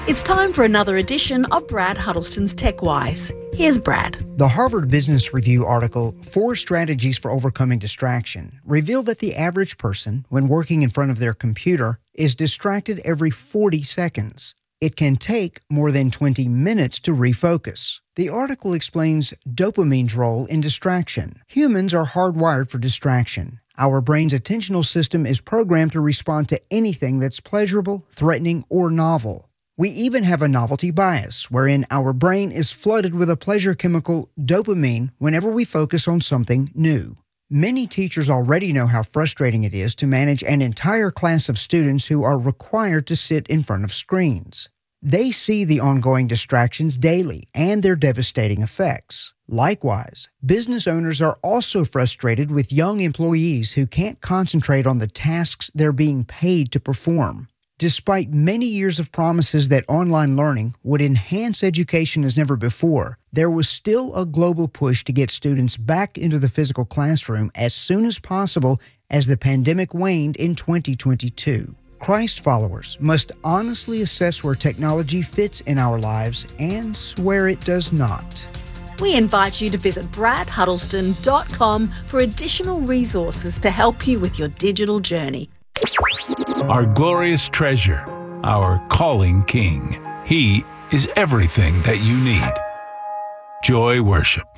It's time for another edition of Brad Huddleston's TechWise. Here's Brad. The Harvard Business Review article, 4 Strategies for Overcoming Distraction, revealed that the average person, when working in front of their computer, is distracted every 40 seconds. It can take more than 20 minutes to refocus. The article explains dopamine's role in distraction. Humans are hardwired for distraction. Our brain's attentional system is programmed to respond to anything that's pleasurable, threatening, or novel. We even have a novelty bias, wherein our brain is flooded with a pleasure chemical, dopamine, whenever we focus on something new. Many teachers already know how frustrating it is to manage an entire class of students who are required to sit in front of screens. They see the ongoing distractions daily and their devastating effects. Likewise, business owners are also frustrated with young employees who can't concentrate on the tasks they're being paid to perform. Despite many years of promises that online learning would enhance education as never before, there was still a global push to get students back into the physical classroom as soon as possible as the pandemic waned in 2022. Christ followers must honestly assess where technology fits in our lives and where it does not. We invite you to visit bradhuddleston.com for additional resources to help you with your digital journey. Our glorious treasure, our calling King. He is everything that you need. Joy Worship.